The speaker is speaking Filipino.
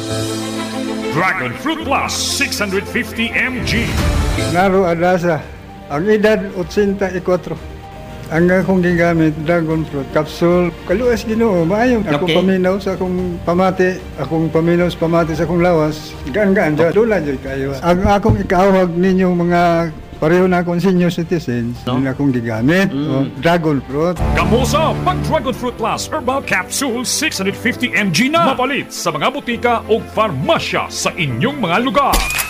Dragon Fruit Plus 650 mg. Naro Adasa, ang edad 84. Ang akong gigamit, dragon fruit capsule. Kaluwas Ginoo, maayo. Ako paminaw sa akong pamati, sa akong lawas. Gaan-gaan, dula dyan kayo. Ang akong ikawag ninyong mga pareho na akong senior citizens, yun akong gigamit, dragon fruit. Kamusa, pag Dragon Fruit Plus Herbal Capsule 650 mg na. Mapalit sa mga butika o farmasya sa inyong mga lugar.